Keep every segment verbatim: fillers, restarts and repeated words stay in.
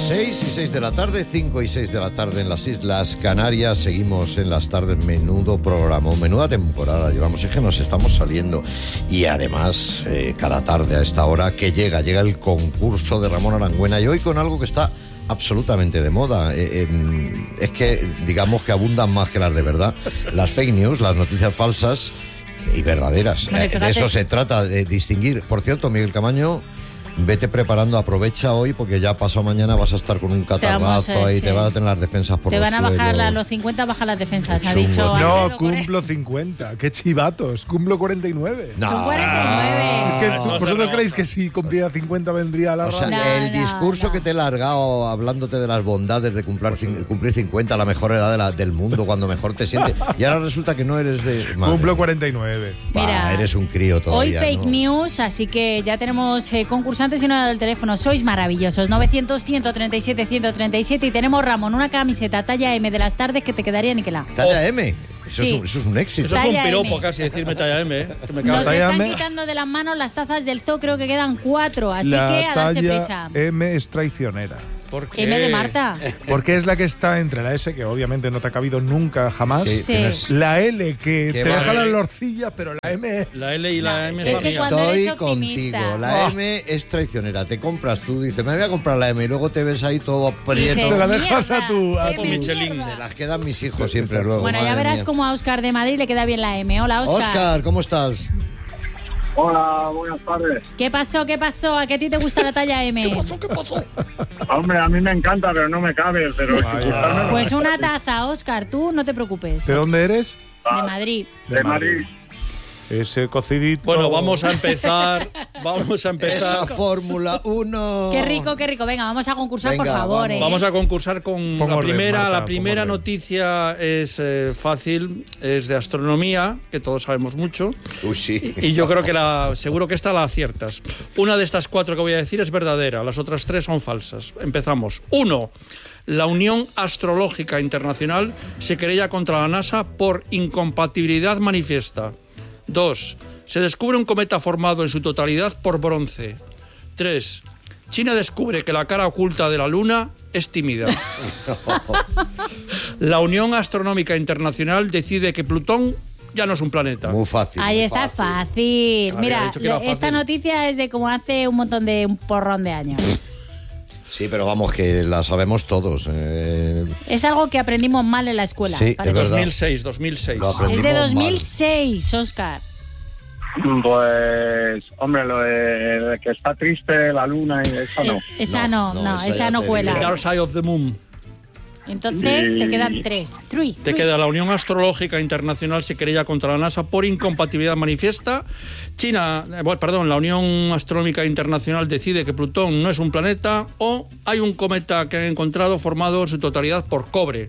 seis y seis de la tarde, cinco y seis de la tarde en las Islas Canarias. Seguimos en las tardes, menudo programa, menuda temporada llevamos, es que nos estamos saliendo. Y además, eh, cada tarde a esta hora que llega, llega el concurso de Ramón Arangüena, y hoy con algo que está absolutamente de moda. Eh, eh, es que, digamos que abundan más que las de verdad. Las fake news, las noticias falsas y verdaderas. Vale, Eh, de eso se trata, de distinguir. Por cierto, Miguel Camaño, vete preparando, aprovecha hoy, porque ya pasado mañana vas a estar con un catarrazo ahí, sí. Te vas a tener las defensas por Te los van a bajar suelos. a los cincuenta, bajan las defensas, ha Chungo. dicho. No, cumplo cincuenta. Qué chivatos, cumplo cuarenta y nueve. No. Son cuarenta y nueve. Es que No, tú- no, vosotros no, creéis no. que si cumpliera cincuenta vendría a la O sea, radio. No, el no, discurso no. que te he largado hablándote de las bondades de cumplir, cin- cumplir cincuenta, la mejor edad de la- del mundo, cuando mejor te sientes. Y ahora resulta que no eres de... Madre Cumplo mía. cuarenta y nueve. Bah, Mira, eres un crío Hoy todavía. fake ¿no? news, así que ya tenemos eh, concursantes y no del teléfono. Sois maravillosos. novecientos, ciento treinta y siete, ciento treinta y siete. Y tenemos, Ramón, una camiseta talla M de las tardes que te quedaría niquelá. Talla M. Eso, Sí. es un, eso es un éxito. Eso es un Talla piropo M. casi, decirme talla M, ¿eh? Que me cago. Nos talla están M. quitando de las manos las tazas del zoo, creo que quedan cuatro, así La que a darse talla prisa. M es traicionera. ¿Por qué? M de Marta. Porque es la que está entre la S, que obviamente no te ha cabido nunca, jamás. Sí, Sí. tienes- La L, que Qué te deja barbaridad. las lorcillas, pero la M es... La L y la M Es son que mías. cuando Estoy eres optimista. contigo. La Oh. M es traicionera. Te compras tú, dices, me voy a comprar la M, y luego te ves ahí todo aprieto. Dices, Se la dejas "Mierda, a tu- a qué tu- mierda". Michelin. Se las quedan mis hijos siempre luego. Bueno, ya madre verás mía. cómo a Óscar de Madrid le queda bien la M. Hola, Óscar. Óscar, ¿cómo estás? Hola, buenas tardes. ¿Qué pasó? ¿Qué pasó? ¿A qué a ti te gusta la talla M? ¿Qué pasó? ¿Qué pasó? Hombre, a mí me encanta, pero no me cabe. Pero Vaya. Pues una taza, Óscar, tú no te preocupes. ¿De dónde eres? De Madrid. de Madrid. Ese cocidito... Bueno, vamos a empezar. Vamos a Esa empezar. Fórmula uno. Qué rico, qué rico. Venga, vamos a concursar, Venga, por favor. vamos. ¿eh? Vamos a concursar con Pon la orden, primera. Marta, la pon primera orden. noticia es eh, fácil, es de astronomía, que todos sabemos mucho. Uy, sí. Y yo creo que la, seguro que esta la aciertas. Una de estas cuatro que voy a decir es verdadera, las otras tres son falsas. Empezamos. Uno, la Unión Astrológica Internacional se querella contra la NASA por incompatibilidad manifiesta. Dos, se descubre un cometa formado en su totalidad por bronce. Tres, China descubre que la cara oculta de la Luna es tímida. La Unión Astronómica Internacional decide que Plutón ya no es un planeta. Muy fácil. Ahí muy está, fácil. fácil. Había Mira, dicho que era esta fácil. noticia es de como hace un montón de un porrón de años. Sí, pero vamos, que la sabemos todos. eh, Es algo que aprendimos mal en la escuela. Sí, parece. es verdad. dos mil seis, dos mil seis. Lo aprendimos Es de dos mil mal. seis, Óscar. Pues, hombre, lo de, de que está triste la luna y eso no. Eh, esa no, No, no, no, esa esa ya no te cuela. digo. Dark Side of the Moon. Entonces Y- te quedan tres. Three, Te three. queda la Unión Astrológica Internacional se querella contra la NASA por incompatibilidad manifiesta. China, eh, bueno, perdón, la Unión Astronómica Internacional decide que Plutón no es un planeta, o hay un cometa que han encontrado formado en su totalidad por cobre.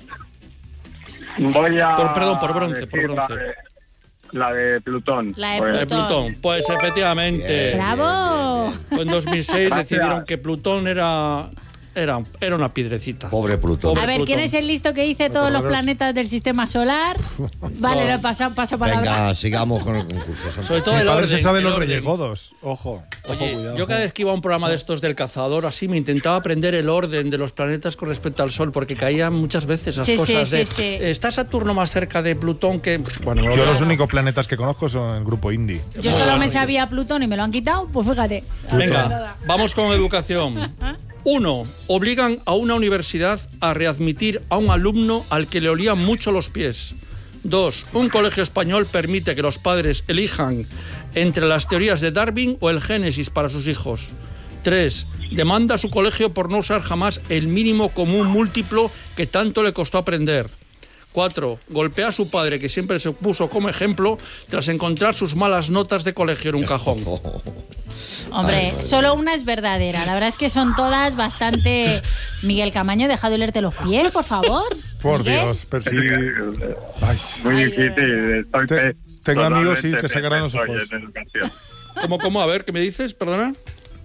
Voy a. Por- perdón, por bronce, por decir bronce. La de, la de Plutón. La de Pues, De Plutón. Plutón. Pues efectivamente. Bien. ¡Bravo! En dos mil seis Gracias. decidieron que Plutón era, era, era una piedrecita. Pobre Plutón. Pobre A ver, ¿quién Plutón. es el listo que dice todos los Horroroso. planetas del sistema solar? Vale, lo paso, paso palabra. Venga, sigamos con el concurso. Santa. Sobre todo Mi el padre orden. se sabe el los orden. Reyes Godos. Ojo. Ojo, Oye, cuidado. yo cada vez que iba a un programa de estos del cazador, así me intentaba aprender el orden de los planetas con respecto al Sol, porque caían muchas veces las Sí, sí, cosas de... sí, sí. ¿Está Saturno más cerca de Plutón que...? Bueno, Yo los únicos planetas que conozco son el grupo indie. Yo solo me sabía Plutón y me lo han quitado, pues fíjate. Venga, vamos con educación. Uno, obligan a una universidad a readmitir a un alumno al que le olían mucho los pies. Dos, un colegio español permite que los padres elijan entre las teorías de Darwin o el Génesis para sus hijos. Tres, demanda a su colegio por no usar jamás el mínimo común múltiplo que tanto le costó aprender. Cuatro, golpea a su padre, que siempre se puso como ejemplo, tras encontrar sus malas notas de colegio en un cajón. Hombre, solo una es verdadera. La verdad es que son todas bastante... Miguel Camaño, deja de olerte los pies, por favor. Por Miguel. Dios, pero sí. Ay, Muy Ay, difícil. Estoy Te- pe- tengo amigos, sí, totalmente te sacarán los perfecto ojos. en educación. ¿Cómo, cómo? A ver, ¿qué me dices? Perdona.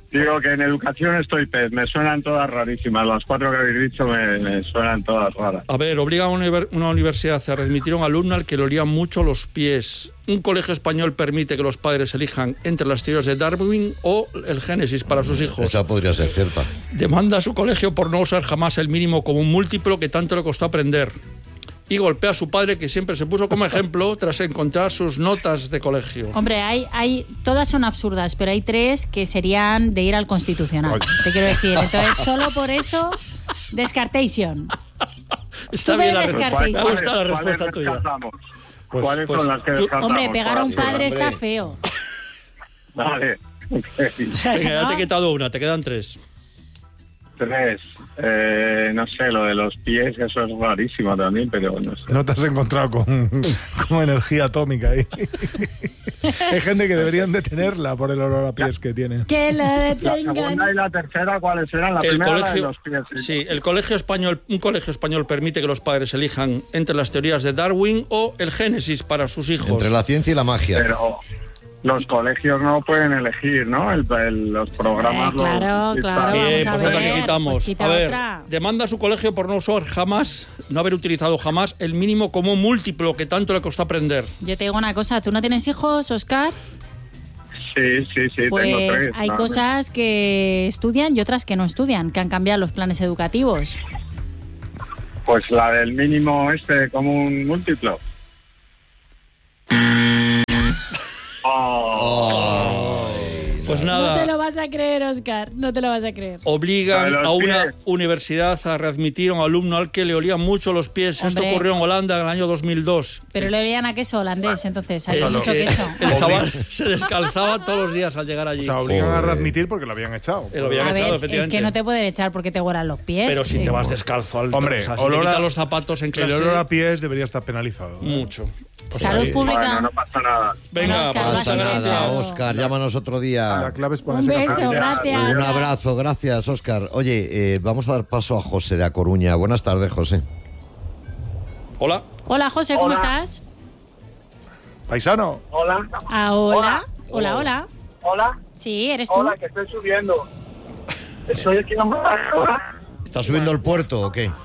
Digo que en educación estoy pez, me suenan todas rarísimas. Las cuatro que habéis dicho me, me suenan todas raras. A ver, obliga a una, univer- una universidad a readmitir a un alumno al que le olían mucho los pies. Un colegio español permite que los padres elijan entre las teorías de Darwin o el Génesis para sus hijos. Esa podría ser cierta. Demanda a su colegio por no usar jamás el mínimo como un múltiplo que tanto le costó aprender. Y golpea a su padre, que siempre se puso como ejemplo tras encontrar sus notas de colegio. Hombre, hay, hay, todas son absurdas, pero hay tres que serían de ir al Constitucional. Oye. Te quiero decir. Entonces, solo por eso, descartation. Está Tú bien la ves respuesta. Cartesian. Me gusta la ¿Cuáles respuesta tuya. descartamos? Pues- ¿Cuáles pues son las que tú- descartamos? Hombre, pegar a un Por padre así está hombre. feo. Vale. O sea, Venga, ya ¿no? te he quitado una, te quedan tres. Tres. Eh, no sé, lo de los pies, eso es rarísimo también, pero no sé. No te has encontrado con, con energía atómica ahí. Hay gente que deberían detenerla por el olor a pies que tiene. Que lo La detengan. segunda y la tercera, ¿cuáles eran? La El primera la de colegio, los pies. sí, el colegio español, un colegio español permite que los padres elijan entre las teorías de Darwin o el Génesis para sus hijos. Entre la ciencia y la magia. Pero los colegios no pueden elegir, ¿no? El, el- los programas... Eh, claro, los- claro. Bien, vamos a pues otra que ver, quitamos. pues quita a ver, otra. demanda a su colegio por no usar jamás, no haber utilizado jamás el mínimo común múltiplo que tanto le costó aprender. Yo te digo una cosa, ¿tú no tienes hijos, Oscar? Sí, sí, sí, tengo Pues tres. hay ¿no? cosas que estudian y otras que no estudian, que han cambiado los planes educativos. Pues la del mínimo este común múltiplo. Oh. Pues No te nada, lo vas a creer, Oscar, no te lo vas a creer. obligan La de los a una pies. universidad a readmitir a un alumno al que le olían mucho los pies. Esto Hombre. ocurrió en Holanda en el año dos mil dos. Pero le olían a queso holandés, entonces, hay Es mucho que queso. el chaval se descalzaba todos los días al llegar O allí. sea, obligan a Joder. readmitir porque lo habían echado. Eh, lo habían A echado, ver, es efectivamente. que no te pueden echar porque te huelan los pies. Pero si Sí. te vas descalzo al Hombre, o sea, si olor te a- quitas los zapatos en El clase, olor a pies debería estar penalizado. mucho. Salud Ahí. pública. Bueno, no pasa nada. Venga, Oscar, pues, Pasa vas a muchas ver. nada, gracias. Oscar. Llámanos otro La día. clave es Un ponerse beso, café. gracias. Un abrazo, gracias, Oscar. Oye, eh, vamos a dar paso a José de A Coruña. Buenas tardes, José. Hola. Hola, José, ¿cómo Hola. estás? Paisano. Hola. Ah, hola. Hola, hola. Hola. Sí, ¿eres tú? Hola, que estoy subiendo. Estoy aquí en Barcelona. ¿Estás subiendo el puerto o qué?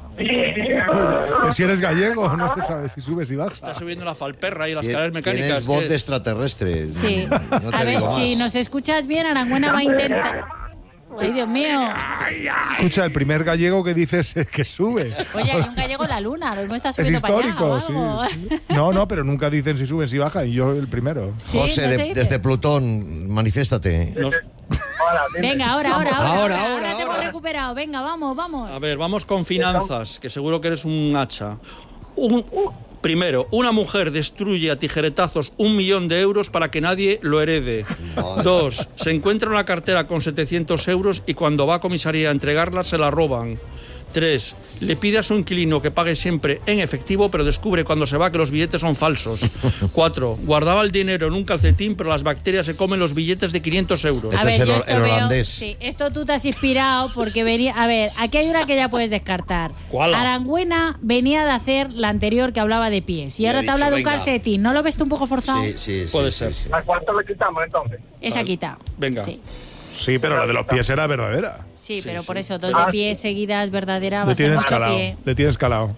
Pero si eres gallego, no se sabe si subes y bajas. Está subiendo la falperra y las Tien- escaleras mecánicas. Tienes voz ¿qué de es? extraterrestre. Sí. No te A ver, digo si más. nos escuchas bien, Arangüena va a intentar... Ay, Dios mío. Escucha, el primer gallego que dices es que sube. Oye, hay un gallego en la luna, lo mismo está Es subiendo para allá histórico, o sí. algo. No, no, pero nunca dicen si suben, si bajan. Y yo el primero. Sí, José, no de- se dice. desde Plutón, manifiéstate. Nos- Hola, dime. Venga, ahora, ahora, ahora. Ahora, Ahora, ahora, te hemos ahora. recuperado. Venga, vamos, vamos. A ver, vamos con finanzas, que seguro que eres un hacha. Un- primero, una mujer destruye a tijeretazos un millón de euros para que nadie lo herede. Madre. Dos, se encuentra una cartera con setecientos euros y cuando va a comisaría a entregarla se la roban. Tres, le pide a su inquilino que pague siempre en efectivo, pero descubre cuando se va que los billetes son falsos. Cuatro, guardaba el dinero en un calcetín, pero las bacterias se comen los billetes de quinientos euros. A Este ver, es el yo ho- esto el veo. holandés. Sí, esto tú te has inspirado porque venía. A ver, aquí hay una que ya puedes descartar. ¿Cuál? Arangüena venía de hacer la anterior que hablaba de pies y Le ahora he te habla dicho, de un venga. calcetín. ¿No lo ves tú un poco forzado? Sí, sí, sí. Puede sí, ser. sí. ¿A cuánto le quitamos entonces? Esa quita. Venga. Sí, Sí, pero la de los pies era verdadera. sí, Sí, pero sí. por eso, dos de pie seguidas verdadera va Le a ser tienes mucho calado. pie. Le tienes calado.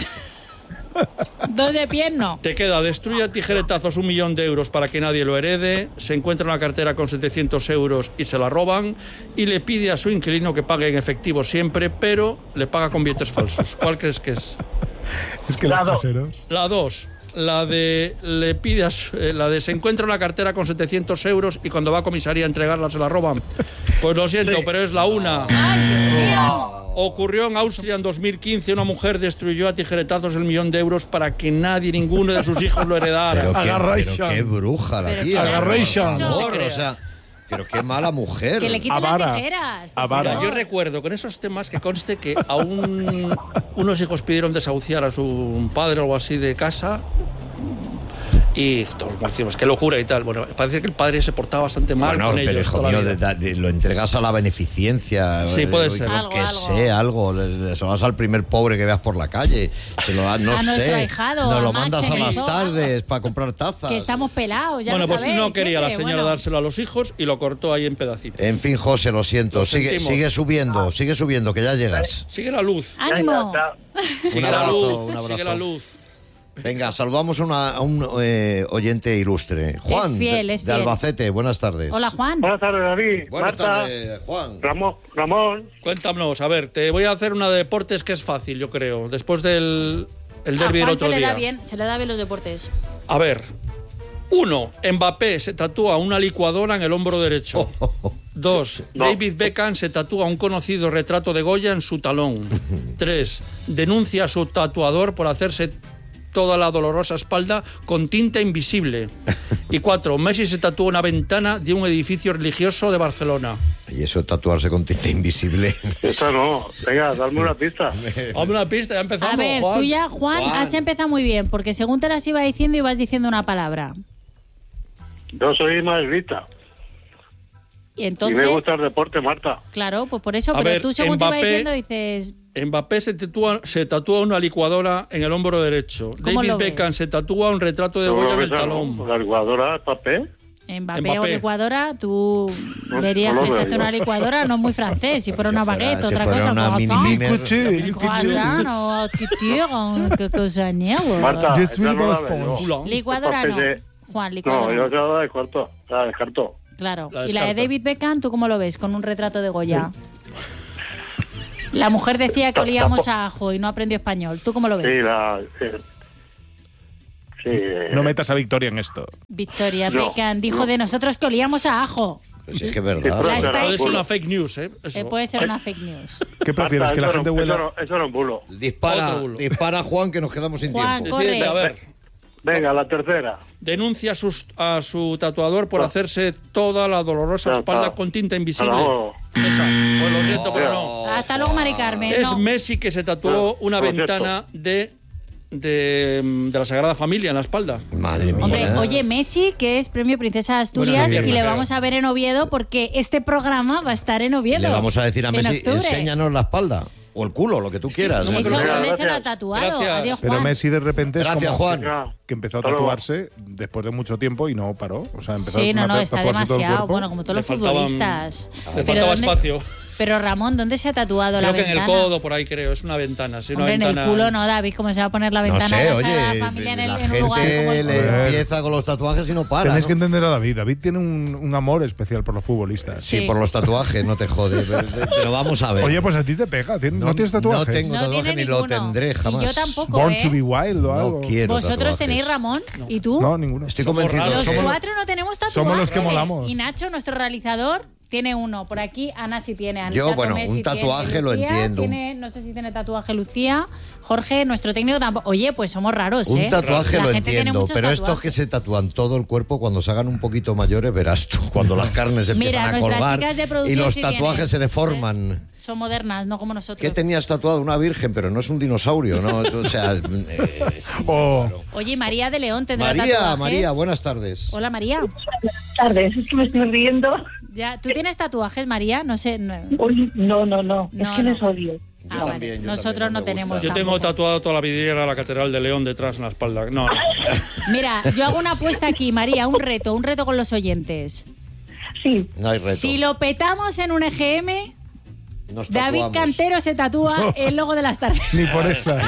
Dos de pie no. Te queda, destruye a tijeretazos un millón de euros para que nadie lo herede, se encuentra una cartera con setecientos euros y se la roban, y le pide a su inquilino que pague en efectivo siempre, pero le paga con billetes falsos. ¿Cuál crees que es? Es que los Claro. caseros. La dos, la de le pide a su- eh, la de se encuentra una cartera con setecientos euros y cuando va a comisaría a entregarla se la roban. Pues lo siento, pero es la una. Ay, Dios mío. Ocurrió en Austria en dos mil quince, una mujer destruyó a tijeretazos el millón de euros para que nadie, ninguno de sus hijos lo heredara. Pero qué, Agarration. pero qué bruja la Pero tía. qué Agarration. Por favor, No te o sea, pero qué mala mujer. Que le quiten Avara. las tijeras. por Avara. favor. Yo recuerdo con esos temas que conste que a un- unos hijos pidieron desahuciar a su padre o algo así de casa Y todos como decimos, qué locura y tal. Bueno, parece que el padre se portaba bastante mal Bueno, con pero ellos. hijo toda la mío, vida. de- de- lo entregas a la beneficencia. Sí, eh, puede o ser. Lo Algo, que algo. sea, algo. Le, le- se lo das al primer pobre que veas por la calle. Se lo das, no A sé. nuestro ahijado, Nos a lo Max mandas a en el las zoo. tardes para comprar tazas. Que estamos pelados, ya Bueno, lo pues sabéis, no quería la siempre, señora bueno. dárselo a los hijos y lo cortó ahí en pedacitos. En fin, José, lo siento. Lo sigue, sentimos. sigue subiendo, sigue subiendo, que ya llegas. Sigue la luz. ¡Ánimo! Sigue Un la abrazo, luz. un abrazo. Sigue la luz. Venga, saludamos a, una- a un eh, oyente ilustre. Juan, Es fiel, de, es de fiel. Albacete. Buenas tardes. Hola, Juan. Buenas tardes, David. Buenas Marta, tardes, Juan. Ramón, Ramón. Cuéntanos, a ver, te voy a hacer una de deportes que es fácil, yo creo. Después del el A derbi del Juan otro se le día. da bien, se le da bien los deportes. A ver. Uno, Mbappé se tatúa una licuadora en el hombro derecho. Dos, No. David Beckham se tatúa un conocido retrato de Goya en su talón. Tres, denuncia a su tatuador por hacerse toda la dolorosa espalda con tinta invisible. Y cuatro, Messi se tatúa una ventana de un edificio religioso de Barcelona. Y eso de tatuarse con tinta invisible. Esta no. Venga, dame una pista. Dame una pista, ya empezamos, A ver, Juan. tú ya, Juan, Juan. has empezado muy bien, porque según te las iba diciendo, ibas diciendo una palabra. Yo soy madridista. Y Y entonces, me gusta el deporte, Marta. claro, pues por eso, A pero ver, tú según te ibas Mbappé- diciendo dices, Mbappé se tatúa, se tatúa una licuadora en el hombro derecho. ¿Cómo David lo ves? Beckham se tatúa un retrato de ¿Cómo Goya lo en el ves, talón. no? La licuadora, papel. Mbappé, Mbappé. o licuadora, tú No, verías no lo que se veo hace yo. una licuadora, no es muy francés. Si fuera Si una fuera- baguette, si otra fuera cosa, una croissant. mini pimer. Un croissant o couture, qué cosa niego. Marta, Yo esta soy no la más veo yo. Culón. Licuadora Papel no. de- Juan, No, licuadora. yo ya la descarto. La descarto. Claro. La Y la de descarta. David Beckham, ¿tú cómo lo ves? Con un retrato de Goya. La mujer decía que olíamos a ajo y no aprendió español. ¿Tú cómo lo ves? Sí, la... eh, Sí. eh, No metas a Victoria en esto. Victoria No, Beckham dijo no. de nosotros que olíamos a ajo. Pues es que es Sí, verdad. pero- La Claro, Puede ser Spicy una fake news, ¿eh? Eso. eh, puede ser una fake news. ¿Qué prefieres? Marta, ¿Que la eso gente no- huela? Eso no, eso no es bulo. Dispara, Otro bulo. dispara, Juan, que nos quedamos sin Juan, tiempo. corre. Decidme, a ver, Venga, la tercera. denuncia a, sus- a su tatuador por Ah. hacerse toda la dolorosa Ya espalda está. con tinta invisible. Hasta luego. Esa. Pues lo siento, pero no. Hasta luego, Mari Carmen. Es no. Messi que se tatuó una por cierto. ventana de, de, de la Sagrada Familia en la espalda. Madre mía. Hombre, oye, Messi, que es premio Princesa de Asturias, Bueno, sí, y le creo. vamos a ver en Oviedo porque este programa va a estar en Oviedo. Le vamos a decir a en Messi, octubre. enséñanos la espalda. O el culo, lo que tú quieras. no me Eso, Gracias, ¿dónde se lo ha gracias. tatuado? Gracias. Adiós, Pero Juan. Messi de repente es Gracias, como Juan. Venga, que empezó a hasta luego. tatuarse después de mucho tiempo y no paró. O sea, empezó Sí, no, a no, está tatuarse todo el demasiado. cuerpo. Bueno, como todos Le los faltaban- futbolistas. Le Pero faltaba ¿dónde- espacio. Pero Ramón, ¿dónde se ha tatuado la Creo que en ventana? el codo, por ahí creo. Es una ventana. Sí, una Hombre, en el ventana. culo no, David, ¿cómo se va a poner la No ventana sé, de la oye, Sagrada Familia en, el, la en un lugar como gente el le culo? empieza con los tatuajes y no para. Tenéis ¿no? que entender a David. David tiene un, un amor especial por los futbolistas. Sí, Sí. por los tatuajes, no te jode. Pero, pero vamos a ver. Oye, pues a ti te pega. ¿tien- ¿No, tienes tatuajes? No tengo No tatuaje tiene ni lo ninguno. tendré jamás. Y yo tampoco, Born ¿eh? to be wild o No algo. quiero ¿Vosotros tatuajes. tenéis, Ramón? ¿Y tú? No, ninguno. Estoy Somos convencido. raros. Los Somos- cuatro no tenemos tatuajes. somos los que molamos. Y Nacho, nuestro realizador, tiene uno. Por aquí Ana sí tiene. Ana Yo, Chaco bueno, Messi un tatuaje tiene. lo Lucía entiendo. tiene- no sé si tiene tatuaje Lucía. Jorge, nuestro técnico tampoco. Oye, pues somos raros, ¿eh? Un tatuaje La lo gente tiene entiendo, muchos pero estos tatuajes. que se tatúan todo el cuerpo, cuando se hagan un poquito mayores, verás tú, cuando las carnes empiezan Mira, a nuestras colgar chicas de y producción los sí tatuajes tienen. se deforman. Son modernas, no como nosotros. ¿Qué tenías tatuado? Una virgen, pero no es un dinosaurio, ¿no? O sea, eh, es muy Oh. raro. Oye, María de León tendrá María, tatuajes. María, buenas tardes. Hola, María. tardes, es que me estoy riendo. Ya, ¿tú tienes tatuajes, María? No sé. No. Uy, no, no, no, No, es que no. les odio. Ah, Yo vale. también, yo Nosotros también, no no me tenemos. gusta. Yo tengo tampoco. tatuado toda la vidriera de la Catedral de León detrás en la espalda. No, no. Mira, yo hago una apuesta aquí, María, un reto, un reto con los oyentes. Sí, No hay reto. Si lo petamos en un E G M, Nos David tatuamos. Cantero se tatúa el logo de las tardes. Ni por esa.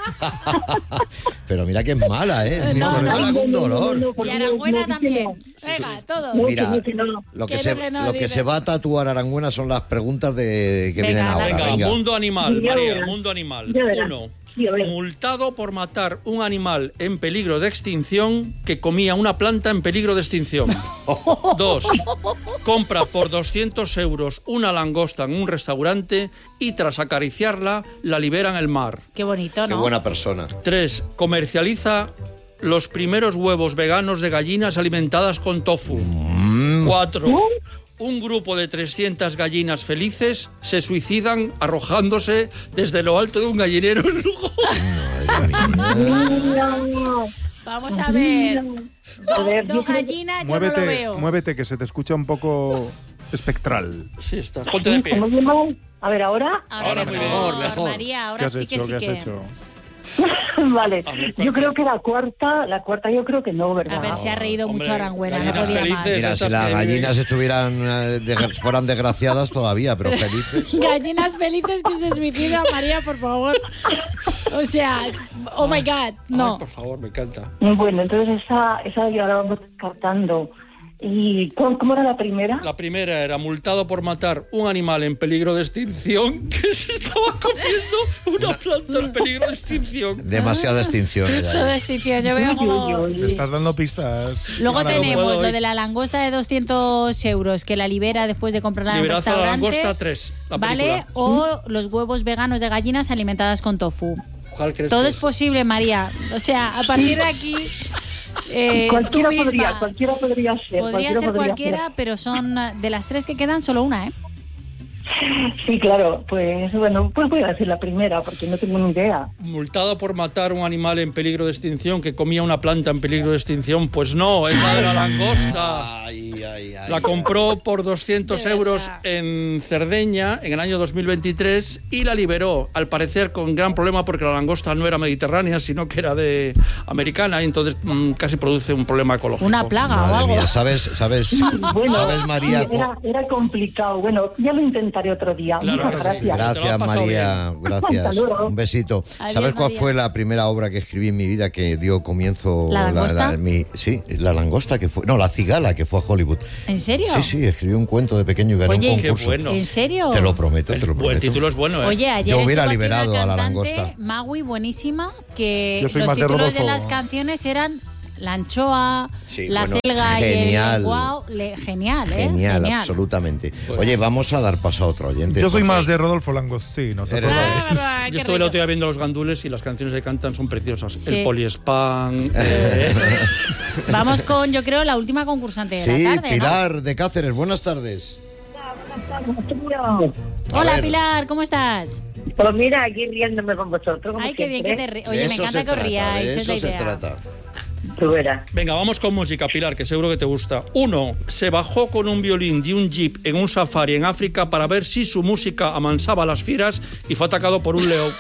Pero mira que es mala, ¿eh? No, Mala no, con dolor. Y Arangüena también. Venga, todo. No, Mira, que no, que no. lo que, Que se, no, que no, lo que dice. se va a tatuar Arangüena son las preguntas de que Venga, vienen las ahora. Venga, Venga. mundo animal, Ya María, verás. mundo animal. Ya verás. Uno, Sí, a ver. multado por matar un animal en peligro de extinción que comía una planta en peligro de extinción. Dos, compra por doscientos euros una langosta en un restaurante y tras acariciarla la libera en el mar. Qué bonito, Qué ¿no? buena persona. Tres, comercializa los primeros huevos veganos de gallinas alimentadas con tofu. Cuatro, un grupo de trescientas gallinas felices se suicidan arrojándose desde lo alto de un gallinero en Lugo. Madre mía. No. Vamos a ver. A ver, Dos yo creo que- gallinas, yo Muévete, no lo veo. muévete, que se te escucha un poco espectral. Sí, estás. Ponte de pie. ¿Cómo llamo? A ver, ¿ahora? Ahora muy bien. Mejor, mejor. María, ¿Qué ahora has sí que hecho? sí ¿Qué has que... hecho? Vale. A ver, ¿cuál Yo creo es? que la cuarta, la cuarta yo creo que no, ¿verdad? A ver, se ha reído Hombre, mucho Arangüena, no gallinas podía más. felices. Mira, si Estas las que- gallinas estuvieran eh, de- fueran desgraciadas todavía, pero felices. Gallinas felices que se suicida, María, por favor. O sea, oh my God, no. Ay, por favor, me encanta. Bueno, entonces esa, esa ya la vamos descartando. ¿Y cómo, cómo era la primera? La primera era multado por matar un animal en peligro de extinción que se estaba comiendo una planta en peligro de extinción. Demasiada extinción. ya. Todo extinción, yo veo como... Uy, uy, uy. Le sí. estás dando pistas. Luego Para- tenemos puedo lo hoy. de la langosta de doscientos euros, que la libera después de comprarla en el Liberaza la restaurante. langosta tres, la ¿Vale? película. O los huevos veganos de gallinas alimentadas con tofu. ¿Cuál crees Todo que es posible, María. O sea, a partir de aquí... Eh, cualquiera tú misma. podría, cualquiera podría ser. Podría ser podría cualquiera, pero son eh, de las tres que quedan solo una, ¿eh? ser. Sí, claro, pues bueno, pues voy a decir la primera porque no tengo ni idea. Multado por matar un animal en peligro de extinción que comía una planta en peligro de extinción. Pues no, es la de la langosta. Ay, ay, ay. La compró por doscientos De euros verdad. en Cerdeña en el año dos mil veintitrés y la liberó, al parecer con gran problema porque la langosta no era mediterránea, sino que era de americana y entonces mm, casi produce un problema ecológico. Una plaga o Madre algo. mía, ¿sabes, sabes, Bueno, ¿sabes María? cu- era, era complicado. Bueno, ya lo intentaré otro día. Claro Muchas que sí. gracias. Te lo has Gracias, pasado María. Gracias. Hasta luego. Un besito. Adiós, ¿Sabes cuál María. fue la primera obra que escribí en mi vida que dio comienzo? ¿La langosta? mi- sí, la langosta que fue. No, la cigala que fue a Hollywood. ¿En serio? Sí, sí, escribí un cuento de pequeño y gané Oye, un Qué concurso. bueno. ¿En serio? Te lo prometo, te El, lo el prometo. título es bueno, ¿eh? Oye, ayer Yo hubiera estuvo aquí liberado una a la cantante, langosta. Magui, buenísima, que Yo soy los más de títulos de, Rodolfo. las canciones eran la anchoa, Sí, la bueno, celga y el genial. lenguao. Le- genial, ¿eh? Genial, absolutamente. Oye, vamos a dar paso a otro oyente. Yo soy Pues, más eh, de Rodolfo Langostino. ¿se Eres acuerdan? más- Ah, Yo qué estuve la rico. otra día viendo Los Gandules y las canciones que cantan son preciosas. Sí. El poliespan. eh, Vamos con, yo creo, la última concursante de Sí, la tarde, ¿no? Pilar de Cáceres, buenas tardes. A Hola, ver. Pilar, ¿cómo estás? Pues mira, aquí riéndome con vosotros. Como Ay, qué bien que te siempre. ríes. Oye, De me eso encanta se que os trata, ríais, de esa es la eso se idea. trata. Tú verás. Venga, vamos con música, Pilar, que seguro que te gusta. Uno, se bajó con un violín de un jeep en un safari en África para ver si su música amansaba a las fieras y fue atacado por un león.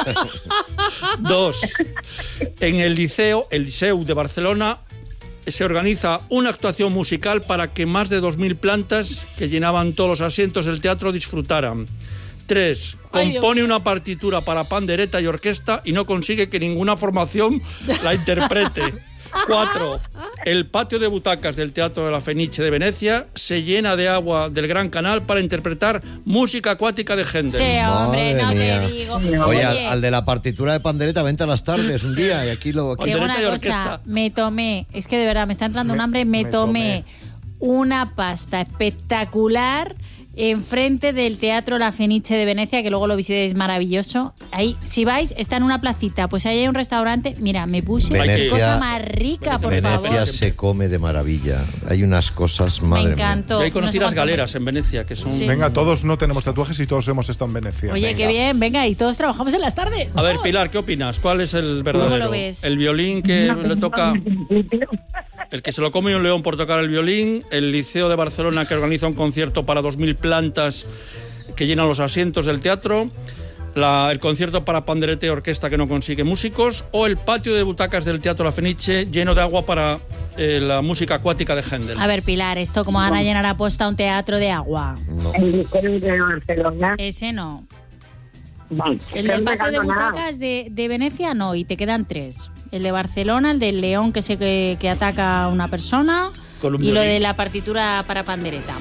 Dos, en el liceo, el Liceu de Barcelona, se organiza una actuación musical para que más de dos mil plantas que llenaban todos los asientos del teatro disfrutaran. Tres, Ay, Dios compone una partitura para pandereta y orquesta y no consigue que ninguna formación la interprete. Cuatro, el patio de butacas del Teatro de la Fenice de Venecia se llena de agua del Gran Canal para interpretar música acuática de Händel. Sí, hombre, Madre no mía. te digo. Oye, al, al de la partitura de pandereta, vente a las tardes un día y aquí lo... Te Aquí... digo Pandereta una y cosa, orquesta. me tomé, es que de verdad me está entrando un hambre, me, me tomé, una pasta espectacular enfrente del Teatro La Fenice de Venecia, que luego lo visitéis, maravilloso. Ahí, si vais, está en una placita, pues ahí hay un restaurante, mira, me puse Venecia- qué cosa más rica, por Venecia favor. se come de maravilla. Hay unas cosas, Me madre mía. encantó. Yo ahí conocí No sé las cuánto galeras en Venecia, que son... Sí. Venga, todos no tenemos tatuajes y todos hemos estado en Venecia. Oye, Venga. qué bien, venga, y todos trabajamos en las tardes. A ver, Pilar, ¿qué opinas? ¿Cuál es el verdadero? ¿Cómo lo ves? El violín que le toca... El que se lo come un león por tocar el violín, el Liceo de Barcelona que organiza un concierto para dos mil plantas que llenan los asientos del teatro, la- el concierto para pandereta y orquesta que no consigue músicos, o el patio de butacas del Teatro La Fenice lleno de agua para eh, la música acuática de Händel. A ver, Pilar, esto como van a llenar a posta un teatro de agua. No. El Liceo de Barcelona. Ese no. Vale. El del No me patio de gano nada. butacas de, de Venecia no, y te quedan tres. El de Barcelona, el del león que se que, que ataca a una persona Con un y lo violín. de la partitura para pandereta.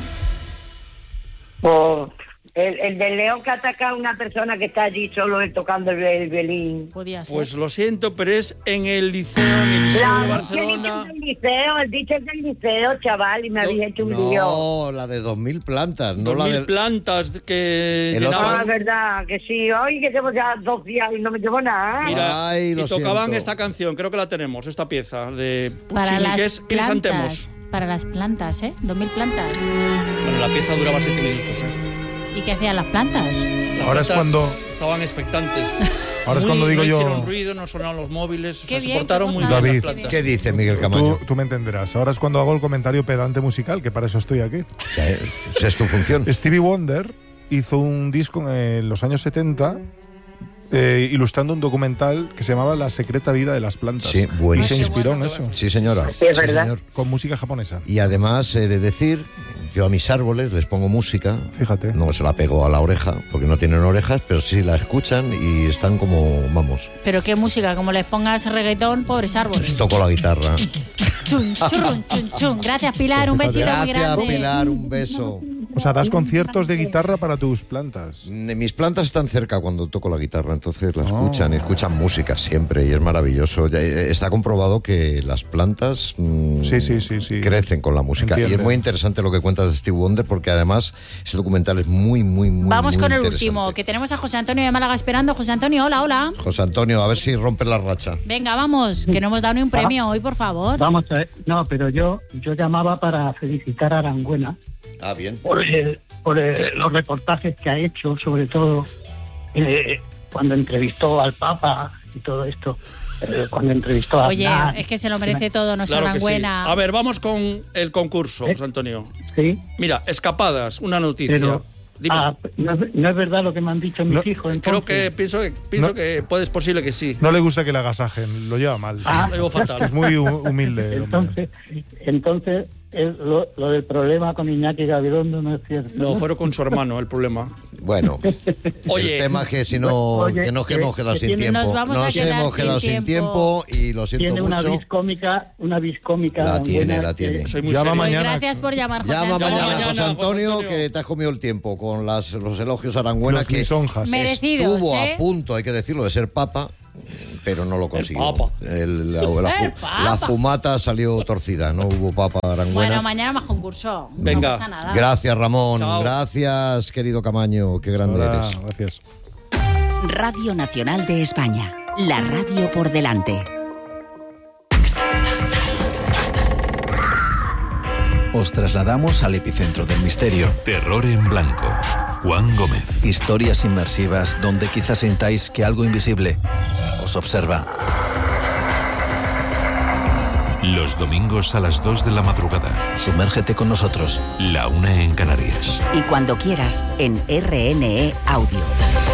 O el, el del león que ataca a una persona que está allí solo él tocando el, el violín. Podía ser. Pues lo siento, pero es en el Liceo, en el Liceo de La, ¿qué Barcelona. dices del liceo? El dicho es del liceo, chaval, y me habéis hecho un lío. No, la de dos mil plantas, no Dos la mil del... plantas que El otro- Ah, llenaban... es verdad, que sí. Hoy que llevo ya dos días y no me llevo nada. Mira, Ay, y lo tocaban siento. esta canción, creo que la tenemos, esta pieza de para Puccini, las que es Crisantemos. plantas. Para las plantas, ¿eh? Dos mil plantas. Bueno, la pieza duraba siete minutos. ¿eh? ¿Y qué hacían las plantas? Las Ahora es plantas cuando- estaban expectantes. Ahora es Muy- cuando digo no yo... hicieron ruido, no sonaron los móviles, o Qué sea, bien, se portaron qué muy gozada. bien las David. plantas. ¿Qué dice Miguel Camaño? Tú, tú me entenderás. Ahora es cuando hago el comentario pedante musical, que para eso estoy aquí. Ya es, esa es tu función. Stevie Wonder hizo un disco en los años setenta eh, ilustrando un documental que se llamaba La secreta vida de las plantas. Sí, Y buenísimo. se inspiró en eso, Sí, señora. Sí, es verdad. señor. con música japonesa. Y además he de decir, yo a mis árboles les pongo música. Fíjate. No se la pego a la oreja, porque no tienen orejas, pero sí la escuchan y están como, vamos, Pero qué música, como les pongas reggaetón, pobres árboles. toco la guitarra. Chun, churrun, chun, chun. Gracias, Pilar, un besito muy Gracias, grande. Pilar, un beso. O sea, das conciertos de guitarra para tus plantas. Mis plantas están cerca cuando toco la guitarra, entonces la escuchan Oh. y escuchan música siempre y es maravilloso. Ya, eh, Está comprobado que las plantas mm, Sí, sí, sí, sí. crecen con la música. Y es Entienden. muy interesante lo que cuentas de Steve Wonder porque además ese documental es muy, muy, muy Vamos muy con el interesante. último, que tenemos a José Antonio de Málaga esperando. José Antonio, hola, hola. José Antonio, a ver si rompes la racha. Venga, vamos, que no hemos dado ni un premio hoy, por favor. Vamos a ver, no, pero yo yo llamaba para felicitar a Arangüena Ah, bien. por, el- por el- los reportajes que ha hecho, sobre todo eh, cuando entrevistó al Papa y todo esto, eh, cuando entrevistó a Oye, Aznar. es que se lo merece todo, nuestra Claro que sí. Arangüena. A ver, vamos con el concurso, ¿Eh? José Antonio. Sí, Mira, escapadas, una noticia. pero Dime. ah, no, es- no es verdad lo que me han dicho mis No, hijos. Creo entonces. que pienso que pienso No. que puede, es posible que sí. No le gusta que le agasajen, lo lleva mal. Ah. Lo llevo fatal. Es muy hu- humilde. el hombre. Entonces, entonces es lo, lo del problema con Iñaki Gabilondo no es cierto. No, fueron con su hermano el problema. Bueno, Oye. el tema es que si no, Oye, que nos que- hemos quedado que sin tiene- tiempo. Nos vamos a quedar hemos sin quedado sin tiempo. tiempo y lo siento Tiene una mucho. vis cómica, una vis cómica. La Arangüena, tiene, la que- tiene. Soy muy Llama serio. Pues mañana. gracias por llamar, José Llama Antonio. mañana, mañana, José José Antonio, Antonio. que te has comido el tiempo con las, los elogios a Arangüena, Los que lisonjas. Merecidos, estuvo ¿eh? a punto, hay que decirlo, de ser papa, pero no lo consiguió. papa. El- la, la fu- El papa. la fumata salió torcida, no hubo papa Arangüena. Bueno, mañana más concurso. Venga. No pasa nada. Gracias, Ramón. Chao. Gracias, querido Camaño. Qué grande Ahora, eres. gracias. Radio Nacional de España. La radio por delante. Os trasladamos al epicentro del misterio. Terror en blanco. Juan Gómez. Historias inmersivas donde quizás sintáis que algo invisible os observa. Los domingos a las dos de la madrugada. Sumérgete con nosotros. La una en Canarias. Y cuando quieras, en R N E Audio.